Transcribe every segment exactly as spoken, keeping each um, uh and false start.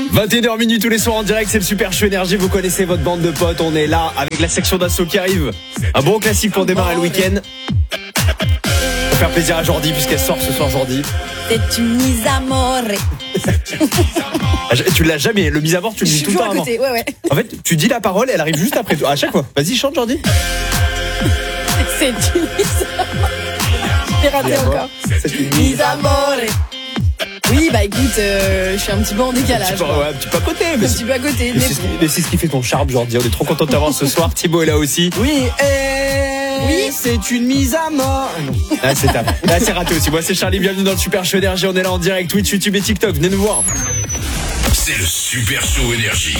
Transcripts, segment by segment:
vingt et une heures minuit tous les soirs en direct, c'est le Super Show Énergie. Vous connaissez votre bande de potes, on est là avec la section d'assaut qui arrive. Un bon classique pour démarrer le week-end. Pour faire plaisir à Jordi puisqu'elle sort ce soir, Jordi. C'est une mise à mort. Tu l'as jamais, le mise à mort tu le dis tout le temps avant. Ouais, ouais. En fait, tu dis la parole, elle arrive juste après toi. À chaque fois. Vas-y, chante Jordi. C'est une mise à mort. J'ai raté encore. C'est une Mise à mort. Oui, bah écoute, euh, je suis un petit peu en décalage. Un petit peu, ouais, un petit peu à côté. Mais un petit peu à côté. Mais c'est, ce qui, mais c'est ce qui fait ton charme, Jordi. On est trop content de t'avoir ce soir. Thibaut est là aussi. Oui, et oui, c'est une mise à mort. Ah, c'est tard. Là, c'est raté aussi. Moi, c'est Charlie. Bienvenue dans le Super Show Énergie. On est là en direct, Twitch, YouTube et TikTok. Venez nous voir. C'est le Super Show Énergie.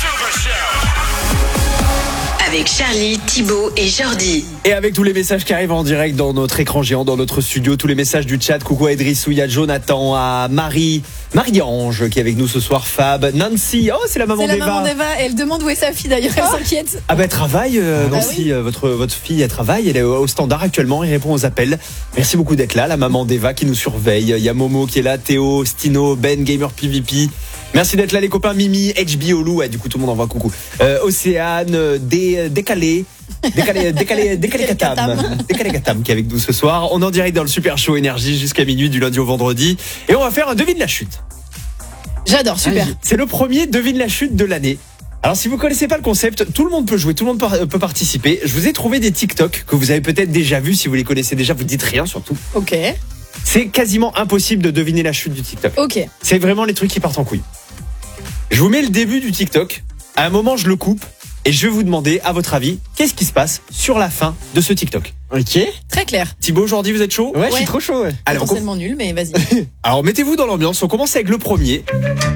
Avec Charlie, Thibaut et Jordi. Et avec tous les messages qui arrivent en direct dans notre écran géant, dans notre studio, tous les messages du chat. Coucou à Idriss, il y a Jonathan, à Marie, Marie-Ange qui est avec nous ce soir, Fab, Nancy, oh c'est la maman d'Eva. C'est la maman d'Eva, elle demande où est sa fille d'ailleurs, elle oh. s'inquiète. Ah bah elle travaille, euh, ah, Nancy, bah oui. euh, votre, votre fille elle travaille, elle est au standard actuellement, elle répond aux appels. Merci beaucoup d'être là, la maman d'Eva qui nous surveille. Il y a Momo qui est là, Théo, Stino, Ben, Gamer P V P. Merci d'être là les copains, Mimi, H B Olou, ouais, du coup tout le monde envoie coucou. Euh, Océane, dé, Décalé, Décalé, Décalé, Décalé Katam, Décalé Katam qui est avec nous ce soir. On est en direct dans le Super Show Énergie jusqu'à minuit du lundi au vendredi. Et on va faire un devine la chute. J'adore, super. C'est le premier devine la chute de l'année. Alors si vous connaissez pas le concept, tout le monde peut jouer, tout le monde peut participer. Je vous ai trouvé des TikTok que vous avez peut-être déjà vus, si vous les connaissez déjà, vous dites rien surtout. Ok. C'est quasiment impossible de deviner la chute du TikTok. Ok. C'est vraiment les trucs qui partent en couille. Je vous mets le début du TikTok. À un moment, je le coupe et je vais vous demander, à votre avis, qu'est-ce qui se passe sur la fin de ce TikTok. Ok. Très clair. Thibaut, aujourd'hui, vous êtes chaud ? Ouais, ouais, je suis trop chaud. Ouais. Alors, potentiellement nul, mais vas-y. Alors, mettez-vous dans l'ambiance. On commence avec le premier.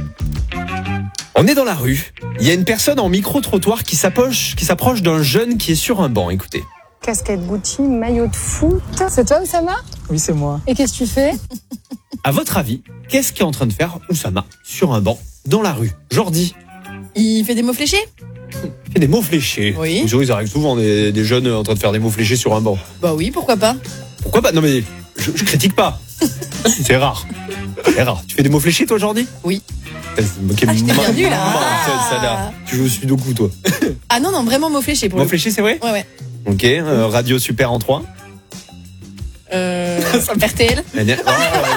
On est dans la rue. Il y a une personne en micro-trottoir qui s'approche, qui s'approche d'un jeune qui est sur un banc. Écoutez. Casquette Gucci, maillot de foot. C'est toi, Oussama ? Oui, c'est moi. Et qu'est-ce que tu fais ? À votre avis, qu'est-ce qu'est en train de faire Oussama sur un banc dans la rue ? Jordi. Il fait des mots fléchés ? Il fait des mots fléchés. Oui. Vous savez, ils arrivent souvent des, des jeunes en train de faire des mots fléchés sur un banc. Bah oui, pourquoi pas ? Pourquoi pas ? Non mais je, je critique pas. C'est rare. C'est rare. Tu fais des mots fléchés toi, Jordi ? Oui. Okay, ah, je t'ai bien vu là. Ah. Tu joues au sudoku toi. Ah non non, vraiment mots fléchés pour mots le fléchés, c'est vrai ? Ouais ouais. Ok. Euh, radio super en trois. Euh, R T L. Oh, oh,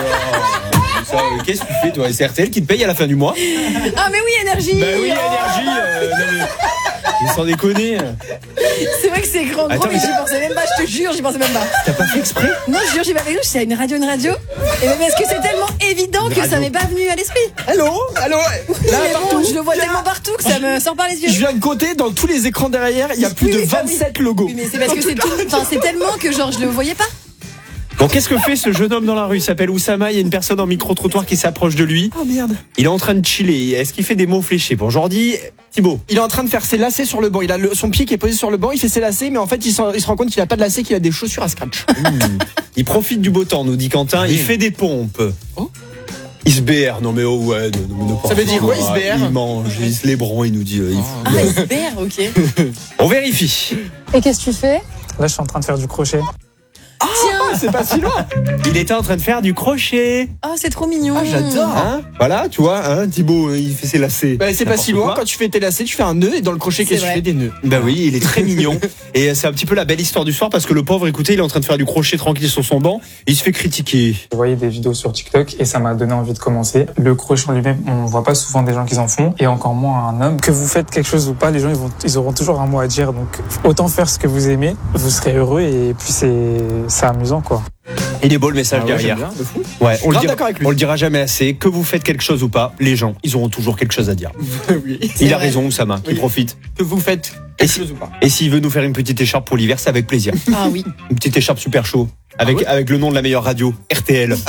oh, oh. Qu'est-ce que tu fais toi ? C'est R T L qui te paye à la fin du mois ? Ah mais oui, énergie. Bah oui, énergie. Euh, non, mais... Mais sans déconner. C'est vrai que c'est grand, gros, mais j'y pensais même pas, je te jure, j'y pensais même pas. T'as pas fait exprès ? Non, je jure, j'ai pas fait exprès, c'est une radio, une radio. Et même parce que c'est tellement évident que ça m'est pas venu à l'esprit. Allô ? Allô ? Là, bon, je le vois tellement partout que ça me sort par les yeux. Je viens de côté, dans tous les écrans derrière, il y a plus oui, de mais vingt-sept oui. logos. Oui, mais c'est parce que c'est tout, enfin, c'est tellement que genre je le voyais pas. Bon, qu'est-ce que fait ce jeune homme dans la rue ? Il s'appelle Oussama, il y a une personne en micro-trottoir qui s'approche de lui. Oh merde. Il est en train de chiller. Est-ce qu'il fait des mots fléchés ? Bon, Jordi, Thibaut. Il est en train de faire ses lacets sur le banc. Il a le, son pied qui est posé sur le banc, il fait ses lacets, mais en fait, il, il se rend compte qu'il a pas de lacets, qu'il a des chaussures à scratch. Mmh. Il profite du beau temps, nous dit Quentin. Il fait des pompes. Oh. Il se B R. Non, mais oh, ouais. Non, non, non, ça veut dire quoi, il se B R ? Il mange, il se lébran, il nous dit. Euh, il ah, il se B R, ok. On vérifie. Et qu'est-ce que tu fais ? Là, je suis en train de faire du crochet. Ah, tiens, c'est pas si loin. Il était en train de faire du crochet. Oh, c'est trop mignon. Ah, j'adore. Hein, voilà, tu vois, hein, Thibaut, il fait ses lacets. Bah, c'est pas si loin. Quoi. Quand tu fais tes lacets, tu fais un nœud et dans le crochet, qu'est-ce que tu fais des nœuds. Bah oui, il est très mignon. Et c'est un petit peu la belle histoire du soir parce que le pauvre, écoutez, il est en train de faire du crochet tranquille sur son banc. Il se fait critiquer. Je voyais des vidéos sur TikTok et ça m'a donné envie de commencer. Le crochet en lui-même, on voit pas souvent des gens qui en font et encore moins un homme. Que vous faites quelque chose ou pas, les gens ils, vont, ils auront toujours un mot à dire. Donc autant faire ce que vous aimez, vous serez heureux et puis c'est, c'est amusant quoi. Il est beau le message ah ouais, derrière. Bien, de fou. Ouais, on le, dira, avec lui. on le dira jamais assez. Que vous faites quelque chose ou pas, les gens, ils auront toujours quelque chose à dire. Oui, il a vrai. raison, Oussama, qui oui. profite. Que vous faites quelque chose ou pas. Et s'il veut nous faire une petite écharpe pour l'hiver, c'est avec plaisir. Ah oui. Une petite écharpe super chaud. Avec, ah ouais avec le nom de la meilleure radio, R T L.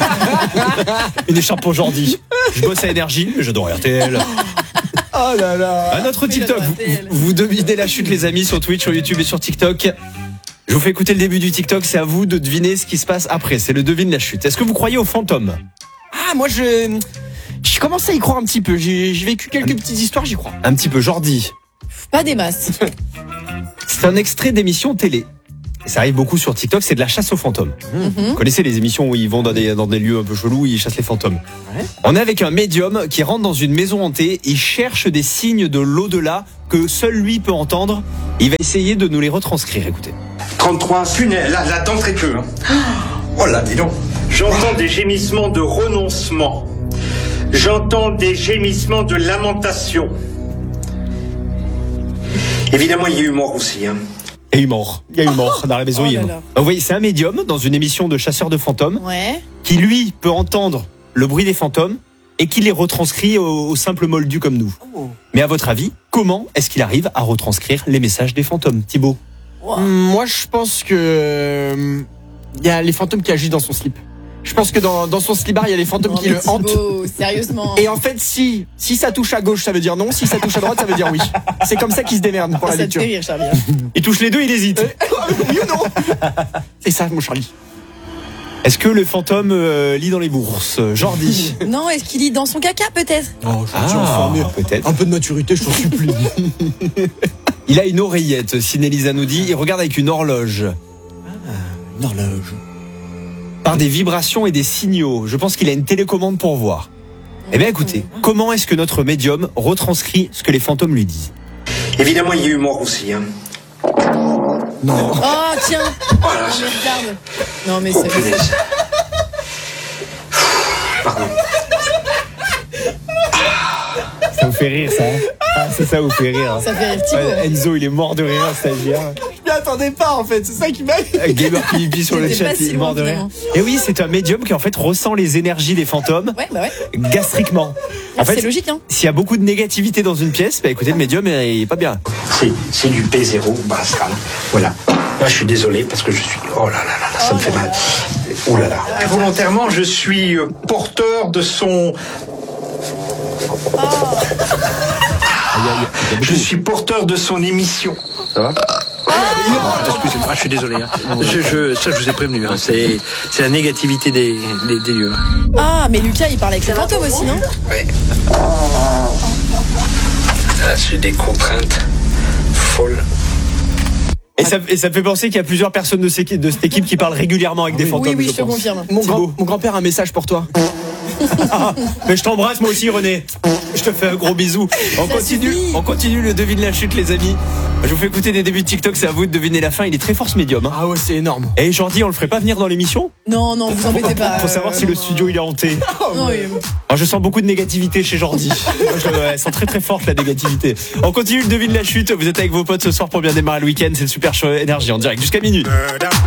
Une écharpe pour Jordi. Je bosse à Énergie, mais j'adore R T L. Oh là là. À notre TikTok, vous, vous devinez la chute les amis sur Twitch, sur YouTube et sur TikTok. Je vous fais écouter le début du TikTok, c'est à vous de deviner ce qui se passe après. C'est le devine la chute. Est-ce que vous croyez aux fantômes ? Ah, moi je... Je commence à y croire un petit peu. J'ai, j'ai vécu quelques un... petites histoires, j'y crois. Un petit peu, Jordi. Pas des masses. C'est un extrait d'émission télé. ça arrive beaucoup sur TikTok, c'est de la chasse aux fantômes. Mhm. Vous connaissez les émissions où ils vont dans des, dans des lieux un peu chelous, où ils chassent les fantômes. Ouais. On est avec un médium qui rentre dans une maison hantée, il cherche des signes de l'au-delà que seul lui peut entendre. Il va essayer de nous les retranscrire, écoutez. trente-trois, punaise, là, là, d'entrée de jeu. Hein. Oh là, dis donc. J'entends des gémissements de renoncement. J'entends des gémissements de lamentation. Évidemment, il y a eu mort aussi. Hein. Il y a eu mort. Il y a eu mort dans la maison. Oh il y a eu là mort. là. Vous voyez, c'est un médium dans une émission de chasseurs de fantômes Ouais. qui, lui, peut entendre le bruit des fantômes et qui les retranscrit au, au simple moldu comme nous. Oh. Mais à votre avis, comment est-ce qu'il arrive à retranscrire les messages des fantômes, Thibaut? Wow. Moi, je pense que il y a les fantômes qui agissent dans son slip. Je pense que dans, dans son slibard, il y a les fantômes Non, qui mais le hantent. Thibaut, sérieusement. Et en fait, si si ça touche à gauche, ça veut dire non. Si ça touche à droite, ça veut dire oui. C'est comme ça qu'ils se démerdent pour la ça te lecture. fait rire, Charlie. Il touche les deux, il hésite. Oui ou non? C'est ça, mon Charlie. Est-ce que le fantôme euh, lit dans les bourses, Jordi? Non, est-ce qu'il lit dans son caca, peut-être? Oh, Ah, peut-être. Un peu de maturité, je t'en supplie. Il a une oreillette, Sinelisa nous dit. Il regarde avec une horloge. Une horloge. Par des vibrations et des signaux. Je pense qu'il a une télécommande pour voir. Eh bien écoutez, comment est-ce que notre médium retranscrit ce que les fantômes lui disent? Évidemment, il y a eu mort aussi. Hein. Non. Oh, tiens. Oh, regarde. Non, mais Oh, c'est... punaise. Pardon. Ça vous fait rire ça, hein? Ah, c'est ça vous fait rire, hein. Ça fait rire Thibaut. Ouais, Enzo il est mort de rire, stagiaire. Je m'y attendais pas, en fait. C'est ça qui m'a. Gamer P V P sur le C'était chat, pas il si est mort de loin, rire. Et oui, c'est un médium qui en fait ressent les énergies des fantômes Ouais, bah ouais. gastriquement. En C'est fait, logique, hein. s'il y a beaucoup de négativité dans une pièce, bah écoutez, le médium il est pas bien. C'est, c'est du P zéro, Brascal. Voilà. Là, je suis désolé parce que je suis. Oh là là là, là ça me fait mal. Oh là là. Involontairement, je suis euh, porteur de son... Je suis porteur de son émission. Ça va? Excusez-moi, je suis désolé. Hein. Je, je, ça, je vous ai prévenu. Hein. C'est, c'est la négativité des, des, des lieux. Ah, mais Lucas, il parle avec les fantômes aussi, non? Ouais. Là, c'est des contraintes folles. Et ça, et ça me fait penser qu'il y a plusieurs personnes de, ces- de cette équipe qui parlent régulièrement avec des fantômes. Oui, oui, je te pense. confirme. Mon, Thibaut. grand, mon grand-père a un message pour toi. Ah, mais je t'embrasse moi aussi René. Je te fais un gros bisou. On Ça continue, suffit. on continue le devine la chute les amis. Je vous fais écouter des débuts de TikTok, c'est à vous de deviner la fin. Il est très fort ce médium. Hein. Ah ouais, c'est énorme. Et Jordi, on le ferait pas venir dans l'émission? Non, non, vous embêtez pas. Faut savoir Euh, si le non, studio il est hanté. Non, oui. Alors, je sens beaucoup de négativité chez Jordi. Je, ouais, elle sent très très forte la négativité. On continue le devine la chute. Vous êtes avec vos potes ce soir pour bien démarrer le week-end. C'est le Super Show Énergie en direct jusqu'à minuit.